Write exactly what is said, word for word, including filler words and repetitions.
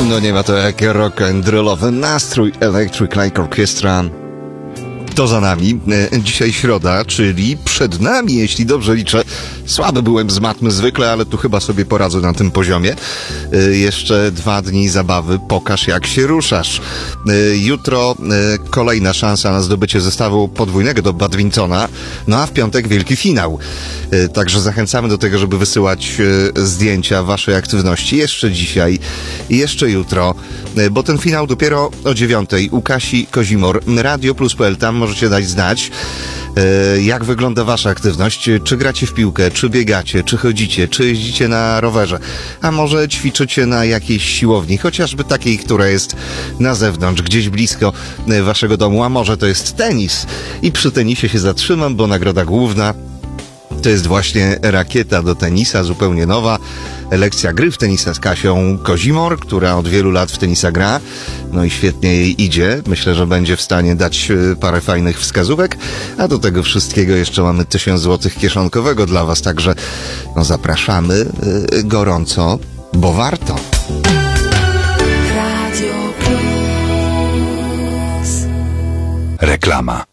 No nie ma to jak rock and rollowy nastrój Electric Light Orchestra. To za nami. Dzisiaj środa, czyli przed nami, jeśli dobrze liczę. Słaby byłem z matmy zwykle, ale tu chyba sobie poradzę na tym poziomie. Jeszcze dwa dni zabawy. Pokaż, jak się ruszasz. Jutro kolejna szansa na zdobycie zestawu podwójnego do badmintona. No a w piątek wielki finał. Także zachęcamy do tego, żeby wysyłać zdjęcia waszej aktywności jeszcze dzisiaj i jeszcze jutro, bo ten finał dopiero o dziewiątej u Kasi Kozimor. Radio Plus kropka pe el, tam możecie dać znać, jak wygląda wasza aktywność. Czy gracie w piłkę, czy biegacie, czy chodzicie, czy jeździcie na rowerze, a może ćwiczycie na jakiejś siłowni, chociażby takiej, która jest na zewnątrz, gdzieś blisko waszego domu, a może to jest tenis. I przy tenisie się zatrzymam, bo nagroda główna to jest właśnie rakieta do tenisa, zupełnie nowa. Lekcja gry w tenisa z Kasią Kozimor, która od wielu lat w tenisa gra. No i świetnie jej idzie. Myślę, że będzie w stanie dać parę fajnych wskazówek. A do tego wszystkiego jeszcze mamy tysiąc złotych kieszonkowego dla was. Także no zapraszamy yy, gorąco, bo warto. Radio Plus. Reklama.